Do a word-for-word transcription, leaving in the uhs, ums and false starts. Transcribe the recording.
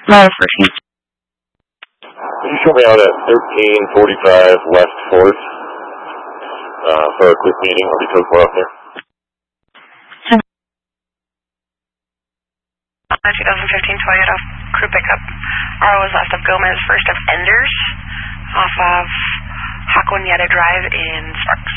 Well, fourteen. Can you show me out at thirteen forty-five West fourth uh, for a quick meeting? I'll be totally up there. twenty fifteen Toyota crew pickup. R O is last of Gomez, first of Enders, off of Hakwanyeta Drive in Sparks.